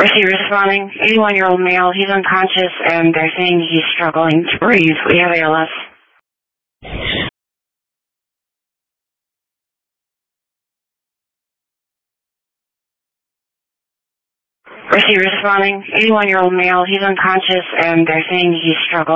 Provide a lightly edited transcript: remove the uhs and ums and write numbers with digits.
Receiver responding, 81-year-old male, he's unconscious and they're saying he's struggling to breathe. We have ALS. Receiver responding, 81-year-old male, he's unconscious and they're saying he's struggling.